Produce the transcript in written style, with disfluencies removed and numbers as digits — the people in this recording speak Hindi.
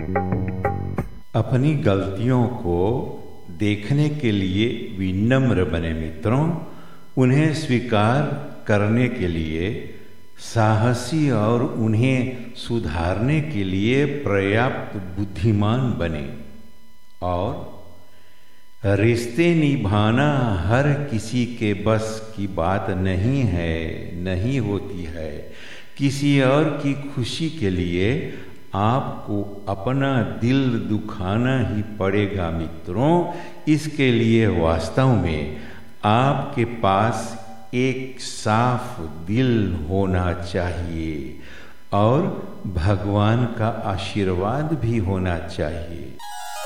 अपनी गलतियों को देखने के लिए विनम्र बने मित्रों। उन्हें स्वीकार करने के लिए साहसी और उन्हें सुधारने के लिए पर्याप्त बुद्धिमान बने। और रिश्ते निभाना हर किसी के बस की बात नहीं होती है। किसी और की खुशी के लिए आपको अपना दिल दुखाना ही पड़ेगा मित्रों। इसके लिए वास्तव में आपके पास एक साफ दिल होना चाहिए और भगवान का आशीर्वाद भी होना चाहिए।